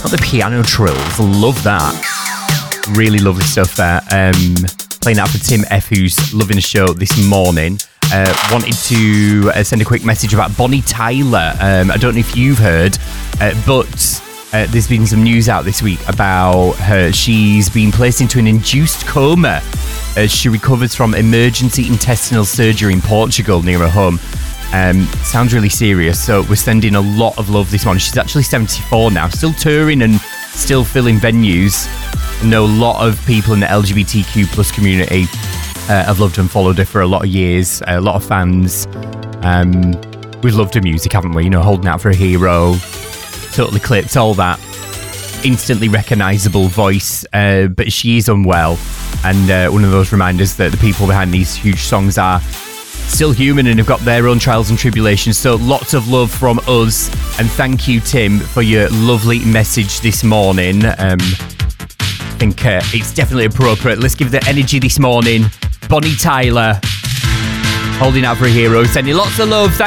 Got the piano trills. Love that. Really lovely stuff there. Playing that for Tim F, who's loving the show this morning. Wanted to send a quick message about Bonnie Tyler. I don't know if you've heard, but there's been some news out this week about her. She's been placed into an induced coma as she recovers from emergency intestinal surgery in Portugal near her home. Sounds really serious, so we're sending a lot of love this morning. She's actually 74 now, still touring and still filling venues. I know a lot of people in the LGBTQ plus community have loved and followed her for a lot of years. A lot of fans. We've loved her music, haven't we? You know, Holding Out for a Hero, Total Eclipse, all that. Instantly recognisable voice, but she is unwell. And one of those reminders that the people behind these huge songs are still human and have got their own trials and tribulations. So lots of love from us. And thank you, Tim, for your lovely message this morning. I think it's definitely appropriate. Let's give the energy this morning. Bonnie Tyler, Holding Out for a Hero, sending lots of love.